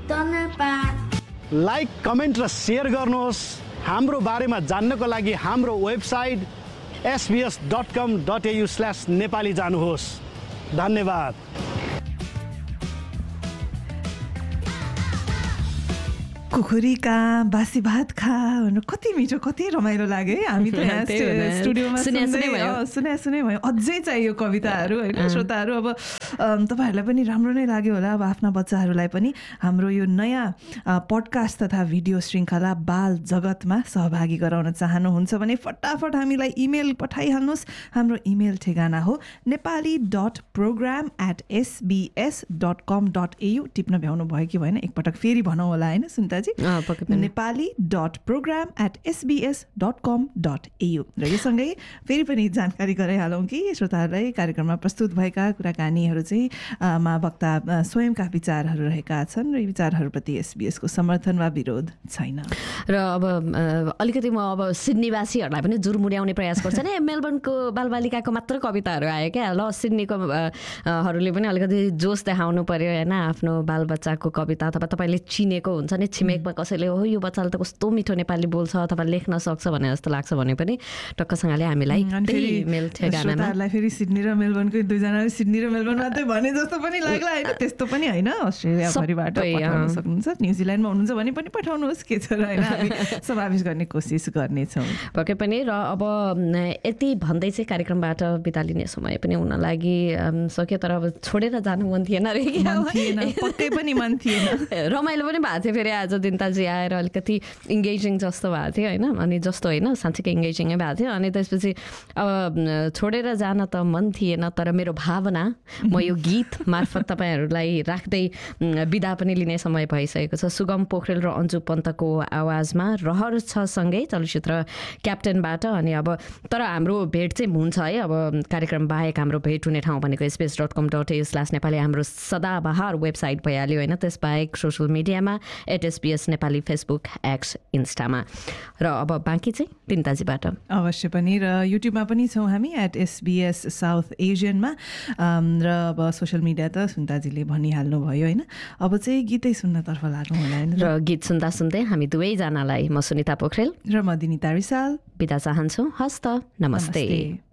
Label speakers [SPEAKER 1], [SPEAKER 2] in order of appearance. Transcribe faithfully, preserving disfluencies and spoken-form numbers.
[SPEAKER 1] धन्यवाद।
[SPEAKER 2] Like, comment र share गर्नुहोस्। हाम्रो बारेमा जान्नको लागि हाम्रो वेबसाइट एसबिएस डट कम डट एयु स्ल्यास नेपाली जानुहोस्। धन्यवाद।
[SPEAKER 3] कुखुरीका बासी भात खा भनेर कति मिठो, कति रमाइलो लाग्यो है। हामी त यहाँ स्टुडियोमा सुने सुने सुने भयो। अझै चाहियो कविताहरू होइन श्रोताहरू। अब तपाईँहरूलाई पनि राम्रो नै लाग्यो होला। अब आफ्ना बच्चाहरूलाई पनि हाम्रो यो नयाँ पडकास्ट तथा भिडियो श्रृङ्खला बाल जगतमा सहभागी गराउन चाहनुहुन्छ भने फटाफट हामीलाई इमेल पठाइहाल्नुहोस्। हाम्रो इमेल ठेगाना हो Nepali dot programme at SBS dot com dot AU. टिप्न भ्याउनु भयो कि भएन, एकपटक फेरि भनौँ होला होइन सुन्ताजी? Nepali dot programme at SBS dot com dot AU. र योसँगै फेरि पनि जानकारी गराइहालौँ कि श्रोताहरूलाई कार्यक्रममा प्रस्तुत भएका कुराकानीहरू चाहिँ मा वक्ता स्वयंका विचारहरू रहेका छन् र यी विचारहरूप्रति एसबिएसको समर्थन वा विरोध छैन।
[SPEAKER 4] र अब अलिकति म अब सिडनीवासीहरूलाई पनि जुरमुर्याउने प्रयास गर्छ नि। मेलबर्नको बालबालिकाको मात्र कविताहरू आयो क्या। ल सिडनीको हरूले पनि अलिकति जोस देखाउनु पर्यो होइन आफ्नो बालबच्चाको कविता। अथवा तपाईँले चिनेको हुन्छ नि, छिमेकमा कसैले हो यो बच्चाले त कस्तो मिठो नेपाली बोल्छ अथवा लेख्न सक्छ भने जस्तो लाग्छ भने पनि टक्कसँगले हामीलाई मेल ठेगानामा
[SPEAKER 3] फेरि सिडनी र मेलबर्नको दुईजनाले सिडनी र मेलबर्न मात्रै भने जस्तो पनि लाग्ला होइन। त्यस्तो पनि होइन, अस्ट्रेलियाभरिबाट पठाउन सक्नुहुन्छ। न्युजिल्यान्डमा हुनुहुन्छ भने पनि पठाउनुहोस्, के छ र होइन। हामी समावेश गर्ने कोसिस गर्नेछौँ
[SPEAKER 4] पक्कै पनि। र अब यति भन्दै चाहिँ कार्यक्रमबाट बिदा लिने समय पनि हुन लागि सक्यो। तर अब छोडेर जानु मन थिएन रे,
[SPEAKER 3] पक्कै पनि मन थिएन।
[SPEAKER 4] रमाइलो पनि भएको थियो फेरि आज दिनताजी आएर अलिकति इङ्गेजिङ जस्तो भएको थियो होइन। अनि जस्तो होइन साँच्चीकै इङ्गेजिङै भएको थियो। अनि त्यसपछि अब छोडेर जान त मन थिएन, तर मेरो भावना म यो गीत मार्फत तपाईँहरूलाई राख्दै बिदा पनि लिने समय भइसकेको छ। सुगम पोखरेल र अन्जु पन्तको आवाजमा रहर छ सँगै चलचित्र क्याप्टेनबाट। अनि अब तर हाम्रो भेट चाहिँ हुन्छ है। अब कार्यक्रम बाहेक हाम्रो भेट हुने ठाउँ भनेको एसबिएस डट कम डट एयु स्ल्यास नेपाली हाम्रो सदाबहार वेबसाइट भइहाल्यो होइन। त्यसबाहेक सोसियल मिडियामा at SBS Nepali, Facebook, x, इन्स्टामा। र अब बाँकी चाहिँ तिनताजीबाट
[SPEAKER 3] अवश्य पनि। र युट्युबमा पनि छौँ हामी एट एसबिएस साउथ एसियनमा। र अब सोसियल मिडिया त सुन्ताजीले भनिहाल्नु भयो होइन। अब चाहिँ गीतै सुन्नतर्फ लागौँ होला होइन।
[SPEAKER 4] र गीत सुन्दा सुन्दै हामी दुवैजनालाई, म सुनिता पोखरेल
[SPEAKER 3] र म दिनिता रिसाल,
[SPEAKER 4] बिदा चाहन्छु। हस्त नमस्ते, नमस्ते।